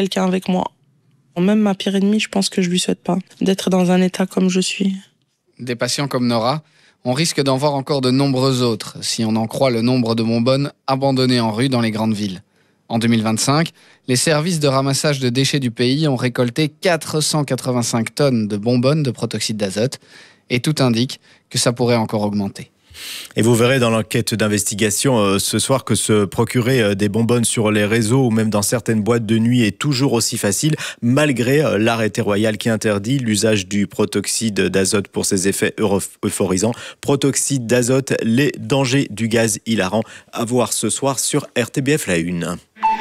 quelqu'un avec moi. Même ma pire ennemie, je pense que je lui souhaite pas d'être dans un état comme je suis. Des patients comme Nora, on risque d'en voir encore de nombreux autres, si on en croit le nombre de bonbonnes abandonnées en rue dans les grandes villes. En 2025, les services de ramassage de déchets du pays ont récolté 485 tonnes de bonbonnes de protoxyde d'azote, et tout indique que ça pourrait encore augmenter. Et vous verrez dans l'enquête d'investigation ce soir que se procurer des bonbonnes sur les réseaux ou même dans certaines boîtes de nuit est toujours aussi facile, malgré l'arrêté royal qui interdit l'usage du protoxyde d'azote pour ses effets euphorisants. Protoxyde d'azote, les dangers du gaz hilarant. À voir ce soir sur RTBF La Une.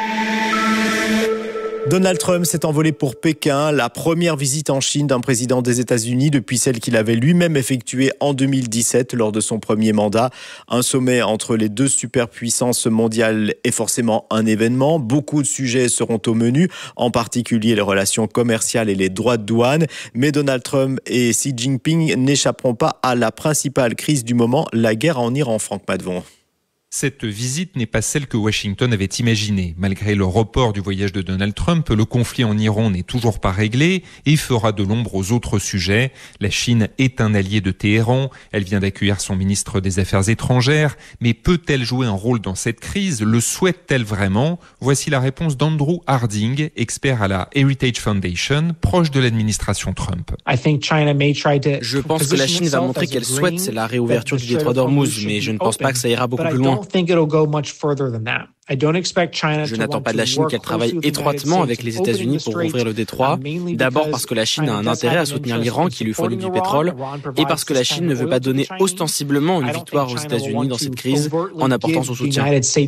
Donald Trump s'est envolé pour Pékin, la première visite en Chine d'un président des États-Unis depuis celle qu'il avait lui-même effectuée en 2017 lors de son premier mandat. Un sommet entre les deux superpuissances mondiales est forcément un événement. Beaucoup de sujets seront au menu, en particulier les relations commerciales et les droits de douane. Mais Donald Trump et Xi Jinping n'échapperont pas à la principale crise du moment, la guerre en Iran, Franck Madvon. Cette visite n'est pas celle que Washington avait imaginée. Malgré le report du voyage de Donald Trump, le conflit en Iran n'est toujours pas réglé et fera de l'ombre aux autres sujets. La Chine est un allié de Téhéran. Elle vient d'accueillir son ministre des Affaires étrangères. Mais peut-elle jouer un rôle dans cette crise? Le souhaite-t-elle vraiment? Voici la réponse d'Andrew Harding, expert à la Heritage Foundation, proche de l'administration Trump. Je pense que la Chine va montrer qu'elle souhaite la réouverture du détroit d'Ormuz, mais je ne pense pas que ça ira beaucoup plus loin. Je n'attends pas de la Chine qu'elle travaille étroitement avec les États-Unis pour ouvrir le détroit. D'abord parce que la Chine a un intérêt à soutenir l'Iran qui lui fournit du pétrole et parce que la Chine ne veut pas donner ostensiblement une victoire aux États-Unis dans cette crise en apportant son soutien.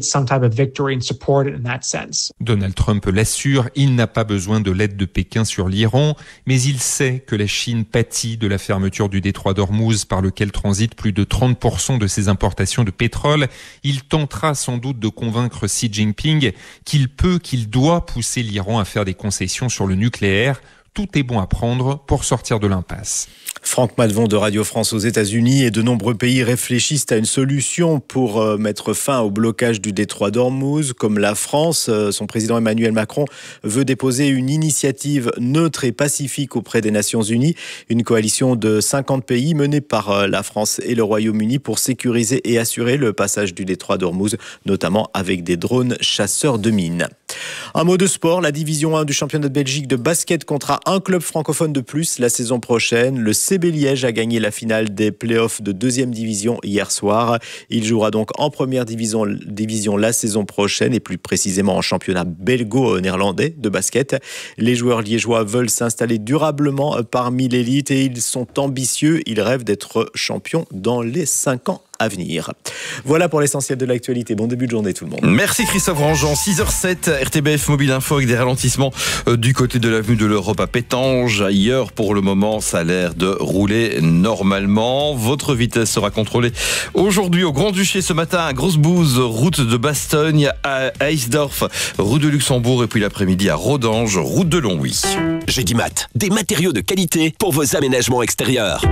Donald Trump l'assure, il n'a pas besoin de l'aide de Pékin sur l'Iran, mais il sait que la Chine pâtit de la fermeture du détroit d'Ormuz par lequel transitent plus de 30% de ses importations de pétrole. Il tentera sans doute de convaincre Xi Jinping qu'il doit pousser l'Iran à faire des concessions sur le nucléaire. Tout est bon à prendre pour sortir de l'impasse. Franck Madvon de Radio France aux États-Unis et de nombreux pays réfléchissent à une solution pour mettre fin au blocage du détroit d'Ormuz. Comme la France, son président Emmanuel Macron veut déposer une initiative neutre et pacifique auprès des Nations Unies. Une coalition de 50 pays menée par la France et le Royaume-Uni pour sécuriser et assurer le passage du détroit d'Ormuz, notamment avec des drones chasseurs de mines. Un mot de sport, la division 1 du championnat de Belgique de basket comptera un club francophone de plus la saison prochaine. Le CB Liège a gagné la finale des playoffs de 2e division hier soir. Il jouera donc en première division la saison prochaine et plus précisément en championnat belgo-néerlandais de basket. Les joueurs liégeois veulent s'installer durablement parmi l'élite et ils sont ambitieux. Ils rêvent d'être champions dans les 5 ans à venir. Voilà pour l'essentiel de l'actualité. Bon début de journée tout le monde. Merci Christophe Rangeant. 6h07, RTBF Mobile Info avec des ralentissements du côté de l'avenue de l'Europe à Pétange. Ailleurs, pour le moment, ça a l'air de rouler normalement. Votre vitesse sera contrôlée aujourd'hui au Grand-Duché ce matin à Grosse-Bouze, route de Bastogne, à Eisdorf, rue de Luxembourg et puis l'après-midi à Rodange, route de Longwy. Gédimat, des matériaux de qualité pour vos aménagements extérieurs.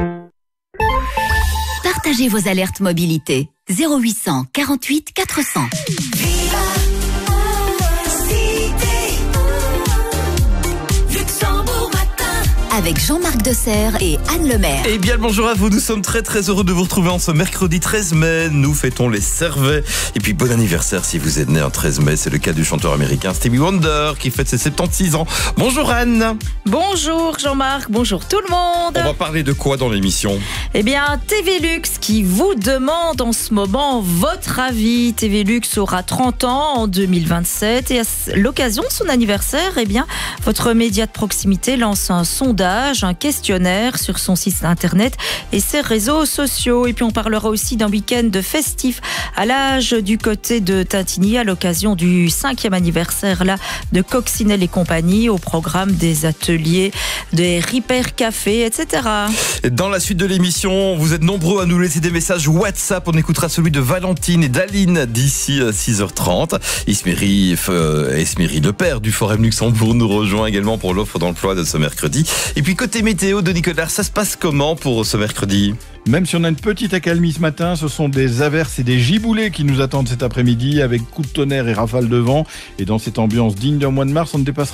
Partagez vos alertes mobilité. 0800 48 400. Avec Jean-Marc Desserre et Anne Lemaire. Eh bien, bonjour à vous. Nous sommes très très heureux de vous retrouver en ce mercredi 13 mai. Nous fêtons les Servais. Et puis, bon anniversaire si vous êtes né un 13 mai. C'est le cas du chanteur américain Stevie Wonder qui fête ses 76 ans. Bonjour Anne. Bonjour Jean-Marc. Bonjour tout le monde. On va parler de quoi dans l'émission? Eh bien, TV Lux qui vous demande en ce moment votre avis. TV Lux aura 30 ans en 2027 et à l'occasion de son anniversaire, eh bien, votre média de proximité lance un sondage, un questionnaire sur son site internet et ses réseaux sociaux. Et puis on parlera aussi d'un week-end de festif à l'âge du côté de Tintigny à l'occasion du 5e anniversaire là, de Coccinelle et compagnie, au programme des ateliers, des Repair Café, etc. Dans la suite de l'émission, vous êtes nombreux à nous laisser des messages WhatsApp. On écoutera celui de Valentine et d'Aline d'ici 6h30. Isméry Le Père du Forum Luxembourg nous rejoint également pour l'offre d'emploi de ce mercredi. Et puis côté météo de Nicolas, ça se passe comment pour ce mercredi ? Même si on a une petite accalmie ce matin, ce sont des averses et des giboulées qui nous attendent cet après-midi avec coups de tonnerre et rafales de vent. Et dans cette ambiance digne d'un mois de mars, on ne dépassera